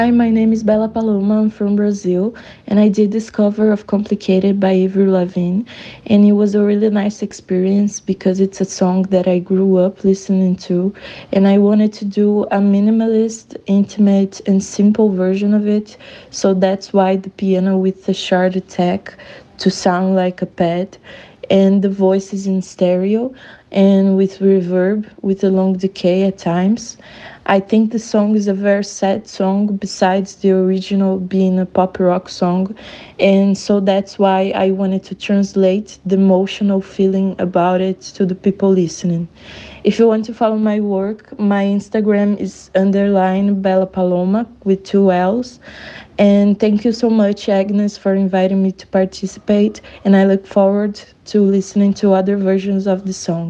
Hi, my name is Bella Paloma. I'm from Brazil, and I did this cover of Complicated by Avril Lavigne, and it was a really nice experience because it's a song that I grew up listening to, and I wanted to do a minimalist, intimate, and simple version of it. So that's why the piano with the shard attack to sound like a pad, and the voice is in stereo and with reverb with a long decay at times. I think the song is a very sad song besides the original being a pop rock song, and so that's why I wanted to translate the emotional feeling about it to the people listening. If you want to follow my work, my Instagram is underline Bella Paloma with two L's. And thank you so much, Agnes, for inviting me to participate. And I look forward to listening to other versions of the song.